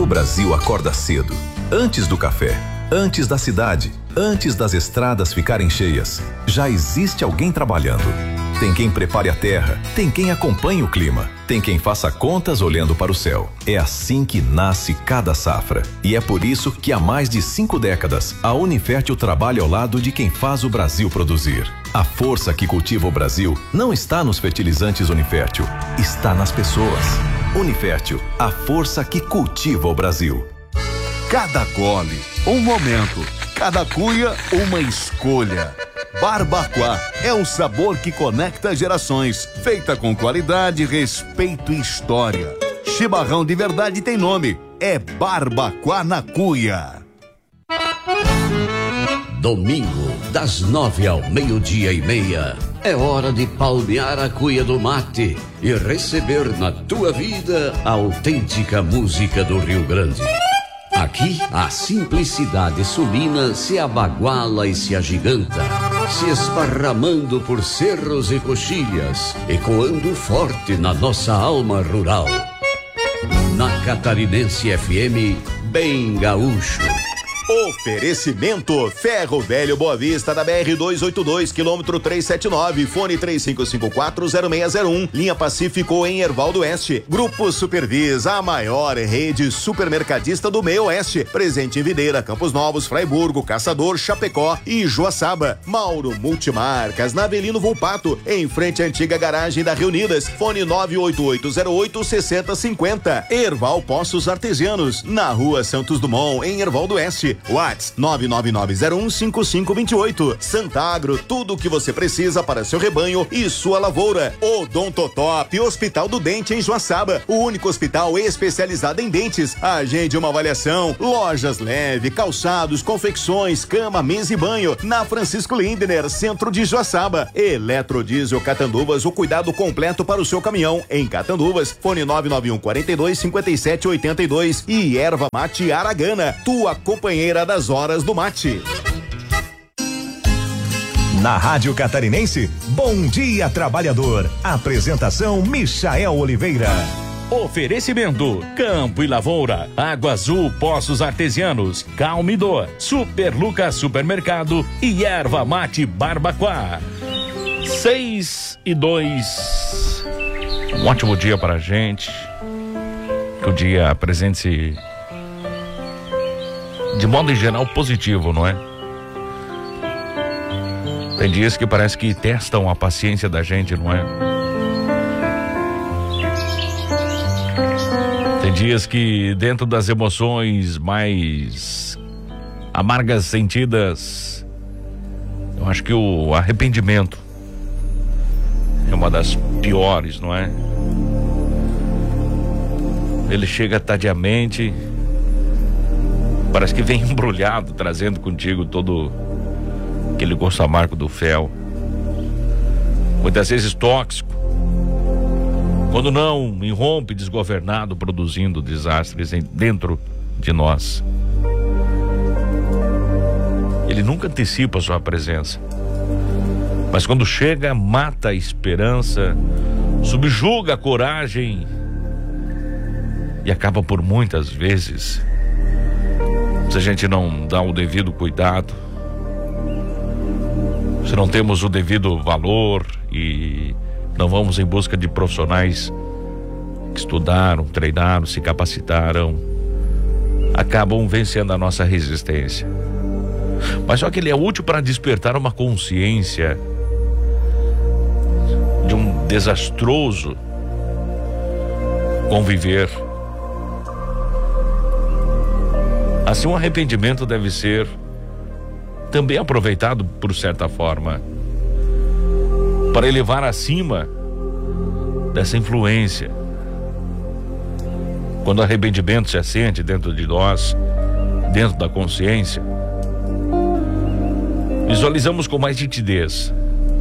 Brasil acorda cedo, antes do café, antes da cidade, antes das estradas ficarem cheias. Já existe alguém trabalhando. Tem quem prepare a terra, tem quem acompanhe o clima, tem quem faça contas olhando para o céu. É assim que nasce cada safra. E é por isso que há mais de 5 décadas, a Unifértil trabalha ao lado de quem faz o Brasil produzir. A força que cultiva o Brasil não está nos fertilizantes Unifértil, está nas pessoas. Unifértil, a força que cultiva o Brasil. Cada gole, um momento. Cada cuia, uma escolha. Barbacoa é o sabor que conecta gerações. Feita com qualidade, respeito e história. Chimarrão de verdade tem nome. É Barbacoa na Cuia. Domingo, das 9 ao 12:30. É hora de palmear a cuia do mate e receber na tua vida a autêntica música do Rio Grande. Aqui, a simplicidade sulina se abaguala e se agiganta, se esparramando por cerros e coxilhas, ecoando forte na nossa alma rural. Na Catarinense FM, bem gaúcho. Oferecimento Ferro Velho Boa Vista da BR-282, quilômetro 379, fone 35540601, linha Pacífico em Herval do Oeste. Grupo Supervisa, a maior rede supermercadista do meio oeste, presente em Videira, Campos Novos, Fraiburgo, Caçador, Chapecó e Joaçaba. Mauro Multimarcas, na Avelino Volpato, em frente à antiga garagem da Reunidas, fone 98808-6050. Herval Poços Artesianos, na rua Santos Dumont, em Herval do Oeste. WhatsApp 999015528. Santagro, tudo o que você precisa para seu rebanho e sua lavoura. Odontotop, Hospital do Dente em Joaçaba, o único hospital especializado em dentes. Agende uma avaliação. Lojas Leve, calçados, confecções, cama, mesa e banho, na Francisco Lindner, centro de Joaçaba. Eletrodiesel Catanduvas, o cuidado completo para o seu caminhão em Catanduvas, fone 99142-5782. E Erva Mate Aragana, tua companheira das horas do mate. Na Rádio Catarinense, Bom Dia Trabalhador. Apresentação Michael Oliveira. Oferecimento: Campo e Lavoura, Água Azul Poços Artesianos, Calmidor, Super Lucas Supermercado e Erva Mate Barbacoa. 6:02. Um ótimo dia para a gente. Que o dia apresente-se de modo em geral positivo, não é? Tem dias que parece que testam a paciência da gente, não é? Tem dias que dentro das emoções mais amargas sentidas, eu acho que o arrependimento é uma das piores, não é? Ele chega tardiamente, parece que vem embrulhado, trazendo contigo todo aquele gosto amargo do fel. Muitas vezes tóxico. Quando não, irrompe desgovernado, produzindo desastres dentro de nós. Ele nunca antecipa a sua presença. Mas quando chega, mata a esperança, subjuga a coragem e acaba por muitas vezes, se a gente não dá o devido cuidado, se não temos o devido valor e não vamos em busca de profissionais que estudaram, treinaram, se capacitaram, acabam vencendo a nossa resistência. Mas só que ele é útil para despertar uma consciência de um desastroso conviver. Assim, o arrependimento deve ser também aproveitado por certa forma para elevar acima dessa influência. Quando o arrependimento se acende dentro de nós, dentro da consciência, visualizamos com mais nitidez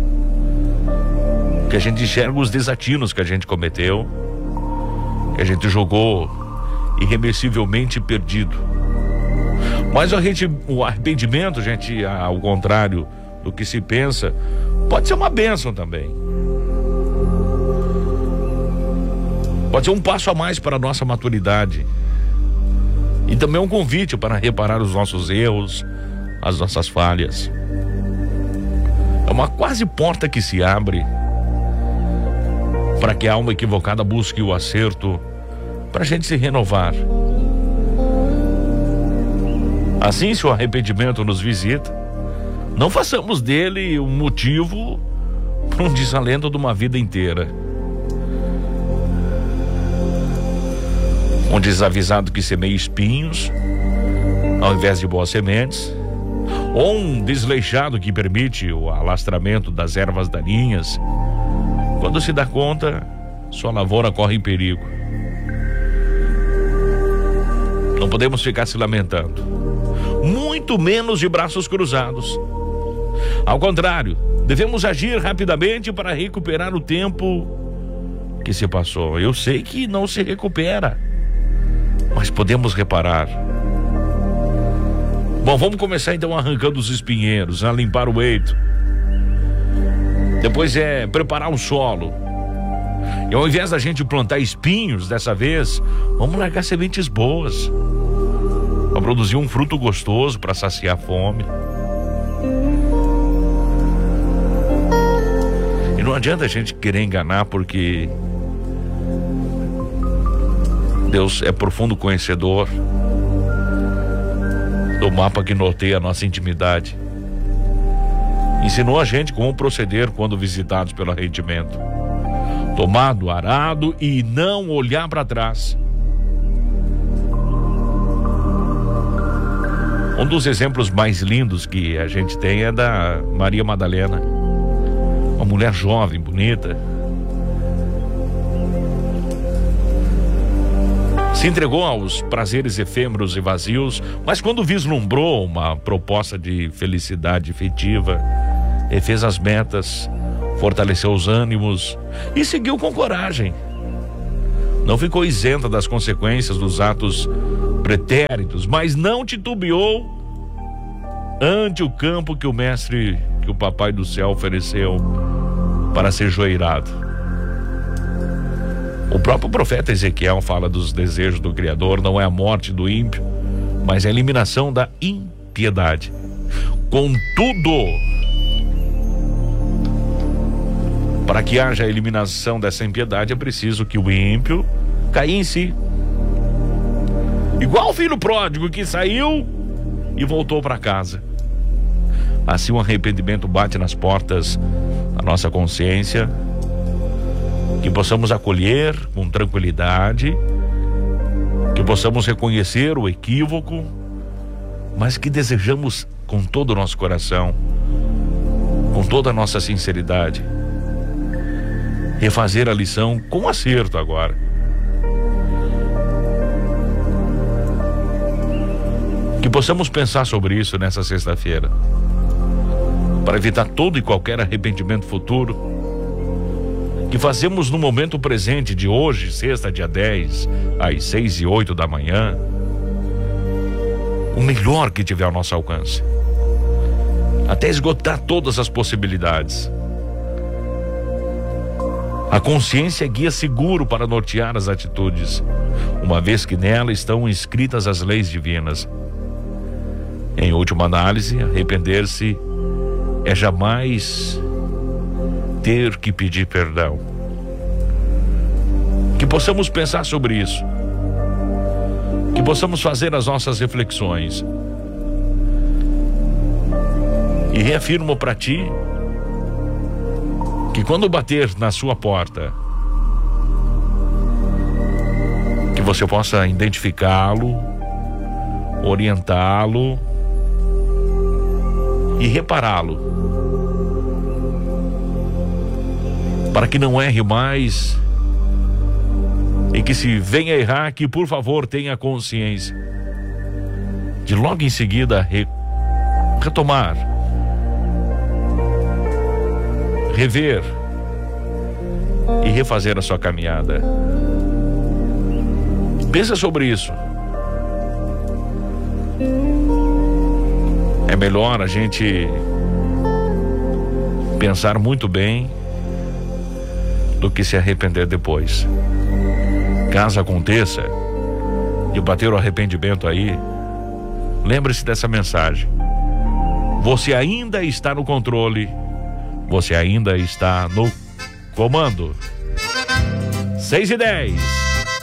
que a gente enxerga os desatinos que a gente cometeu, que a gente jogou irreversivelmente perdido. Mas o arrependimento, gente, ao contrário do que se pensa, pode ser uma bênção também. Pode ser um passo a mais para a nossa maturidade. E também um convite para reparar os nossos erros, as nossas falhas. É uma quase porta que se abre para que a alma equivocada busque o acerto, para a gente se renovar. Assim, se o arrependimento nos visita, não façamos dele um motivo para um desalento de uma vida inteira. Um desavisado que semeia espinhos ao invés de boas sementes, ou um desleixado que permite o alastramento das ervas daninhas, quando se dá conta, sua lavoura corre em perigo. Não podemos ficar se lamentando, muito menos de braços cruzados. Ao contrário, devemos agir rapidamente para recuperar o tempo que se passou. Eu sei que não se recupera, mas podemos reparar. Bom, vamos começar então arrancando os espinheiros, a limpar o eito. Depois preparar o solo. E ao invés da gente plantar espinhos dessa vez, vamos largar sementes boas para produzir um fruto gostoso para saciar a fome. E não adianta a gente querer enganar, porque Deus é profundo conhecedor do mapa que norteia a nossa intimidade. Ensinou a gente como proceder quando visitados pelo arrependimento. Tomar do arado e não olhar para trás. Um dos exemplos mais lindos que a gente tem é da Maria Madalena. Uma mulher jovem, bonita. Se entregou aos prazeres efêmeros e vazios, mas quando vislumbrou uma proposta de felicidade efetiva, refez as metas, fortaleceu os ânimos e seguiu com coragem. Não ficou isenta das consequências dos atos pretéritos, mas não titubeou ante o campo que o Papai do Céu ofereceu para ser joeirado. O próprio profeta Ezequiel fala dos desejos do Criador, não é a morte do ímpio, mas a eliminação da impiedade. Contudo, para que haja a eliminação dessa impiedade, é preciso que o ímpio caia em si. Igual o filho pródigo que saiu e voltou para casa. Assim o arrependimento bate nas portas da nossa consciência, que possamos acolher com tranquilidade, que possamos reconhecer o equívoco, mas que desejamos com todo o nosso coração, com toda a nossa sinceridade, refazer a lição com acerto agora. Que possamos pensar sobre isso nessa sexta-feira, para evitar todo e qualquer arrependimento futuro, que fazemos no momento presente de hoje, sexta, dia 10, às 6:08 da manhã, o melhor que tiver ao nosso alcance, até esgotar todas as possibilidades. A consciência é guia seguro para nortear as atitudes, uma vez que nela estão inscritas as leis divinas. Em última análise, arrepender-se é jamais ter que pedir perdão. Que possamos pensar sobre isso, que possamos fazer as nossas reflexões. E reafirmo para ti que quando bater na sua porta, que você possa identificá-lo, orientá-lo e repará-lo, para que não erre mais, e que se venha errar, que por favor tenha consciência de logo em seguida retomar, rever e refazer a sua caminhada. Pensa sobre isso. É melhor a gente pensar muito bem do que se arrepender depois. Caso aconteça, de bater o arrependimento aí, lembre-se dessa mensagem. Você ainda está no controle, você ainda está no comando. 6:10.